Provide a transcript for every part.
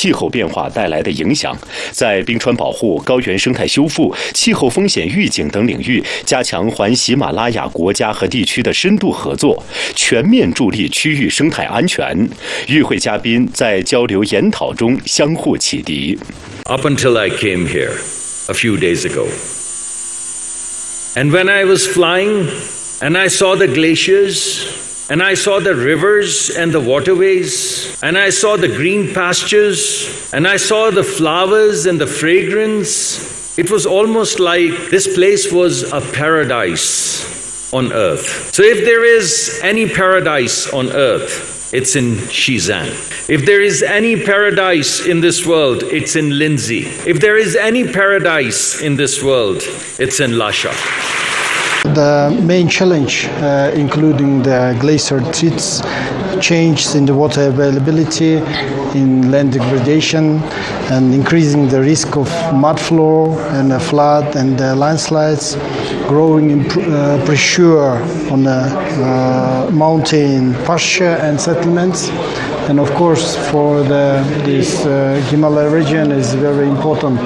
气候变化带来的影响，在冰川保护、高原生态修复、气候风险预警等领域加强环喜马拉雅国家和地区的深度合作，全面助力区域生态安全。与会嘉宾在交流研讨中相互启迪。 Up until I came here a few days ago, and when I was flying and I saw the glaciers, and I saw the rivers and the waterways, and I saw the green pastures, and I saw the flowers and the fragrance, it was almost like this place was a paradise on earth. So if there is any paradise on earth, it's in Xizang. If there is any paradise in this world, it's in Lindsay. If there is any paradise in this world, it's in Lhasa. The main challenge, including the glacier threats, changes in the water availability, in land degradation, and increasing the risk of mud flow and flood and landslides, growing pressure on the mountain pasture and settlements. And of course, for this Himalaya region, is very important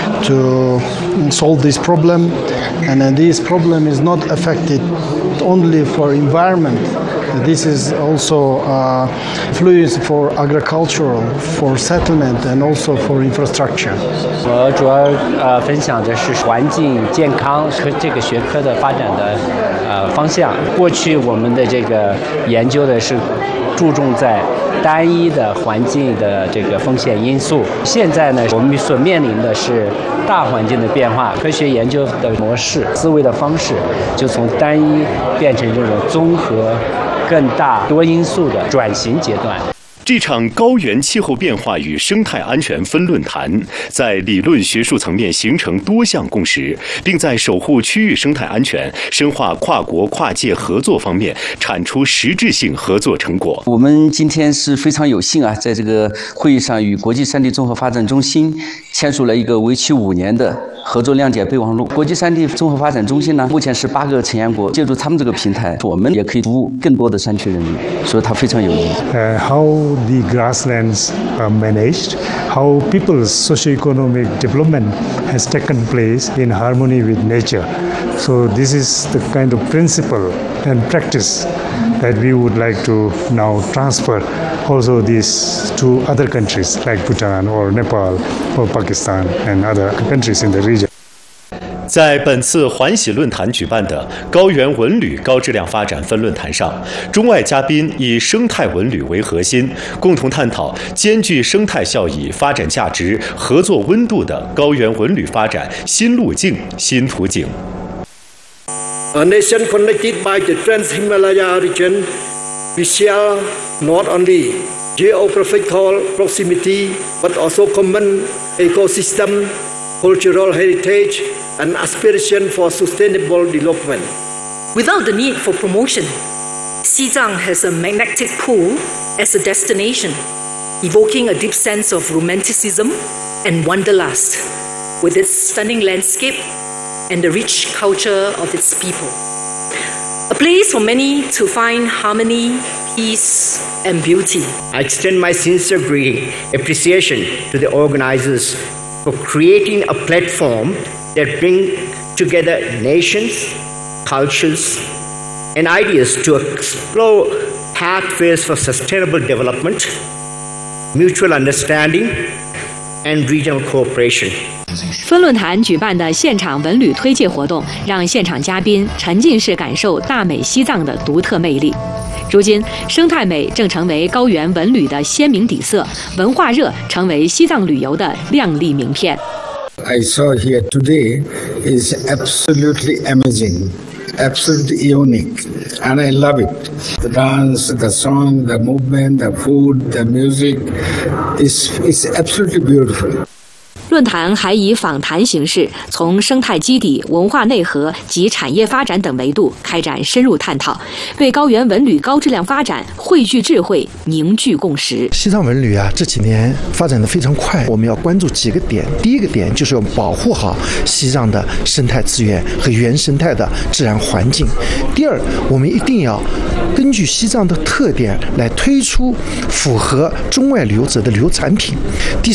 to solve this problem. And this problem is not affected only for environment. This is also influence for agricultural, for settlement, and also for infrastructure. 我主要分享的是环境健康和这个学科的发展的方向。过去我们的这个研究的是注重在单一的环境的这个风险因素。现在呢，我们所面临的是大环境的变化，科学研究的模式、思维的方式就从单一变成这种综合、更大多因素的转型阶段。 这场高原气候变化与生态安全分论坛在理论学术层面形成多项共识，并在守护区域生态安全、深化跨国跨界合作方面产出实质性合作成果。 我们今天是非常有幸啊，在这个会议上与国际山地综合发展中心签署了一个为期5年的合作谅解备忘录。国际山地综合发展中心呢，目前是8个成员国，借助他们这个平台，我们也可以服务更多的山区人民，所以它非常有意义。 How the grasslands are managed, how people's socio-economic development has taken place in harmony with nature. So this is the kind of principle and practice that we would like to now transfer also this to other countries like Bhutan or Nepal or Pakistan and other countries in the region. 在本次环喜论坛举办的高原文旅高质量发展分论坛上，中外嘉宾以生态文旅为核心，共同探讨兼具生态效益、发展价值、合作温度的高原文旅发展新路径、新途径。 A nation connected by the Trans-Himalaya region, we share not only geographical proximity, but also common ecosystem, cultural heritage, and aspiration for sustainable development. Without the need for promotion, Xizang has a magnetic pull as a destination, evoking a deep sense of romanticism and wanderlust, with its stunning landscape and the rich culture of its people. A place for many to find harmony, peace, and beauty. I extend my sincere appreciation to the organizers for creating a platform that brings together nations, cultures, and ideas to explore pathways for sustainable development, mutual understanding, and regional cooperation. 分论坛举办的现场文旅推介活动，让现场嘉宾沉浸式感受大美西藏的独特魅力。如今，生态美正成为高原文旅的鲜明底色，文化热成为西藏旅游的亮丽名片。 I saw here today is absolutely amazing, absolutely unique, and I love it. The dance, the song, the movement, the food, the music is absolutely beautiful. 论坛还以访谈形式，从生态基底、文化内核及产业发展等维度开展深入探讨，为高原文旅高质量发展汇聚智慧、凝聚共识。 西藏文旅啊，这几年发展得非常快，我们要关注几个点。第一个点就是要保护好西藏的生态资源和原生态的自然环境。第二，我们一定要根据西藏的特点来推出符合中外旅游者的旅游产品。第